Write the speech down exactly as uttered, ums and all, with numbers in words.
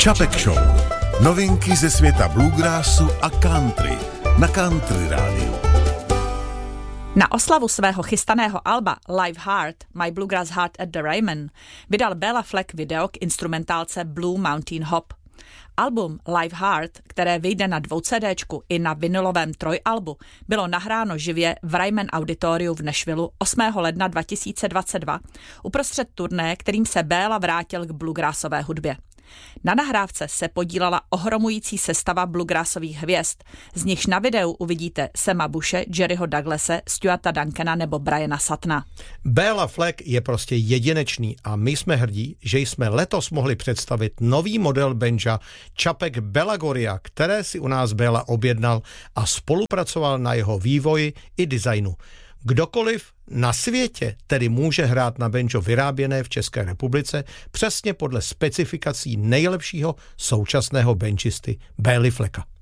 Čapek Show. Novinky ze světa bluegrassu a country na Country Rádiu. Na oslavu svého chystaného alba Live Heart, My Bluegrass Heart at the Ryman, vydal Béla Fleck video k instrumentálce Blue Mountain Hop. Album Live Heart, které vyjde na dvou CDčku i na vinylovém trojalbu, bylo nahráno živě v Ryman Auditoriu v Nashvillu osmého ledna dva tisíce dvacet dva, uprostřed turné, kterým se Béla vrátil k bluegrassové hudbě. Na nahrávce se podílela ohromující sestava bluegrassových hvězd, z nichž na videu uvidíte Sama Bushe, Jerryho Douglase, Stuarta Duncana nebo Briana Suttona. Béla Fleck je prostě jedinečný a my jsme hrdí, že jsme letos mohli představit nový model banja Čapek Belagoria, které si u nás Béla objednal a spolupracoval na jeho vývoji i designu. Kdokoliv na světě tedy může hrát na banjo vyráběné v České republice přesně podle specifikací nejlepšího současného banjisty Bély Flecka.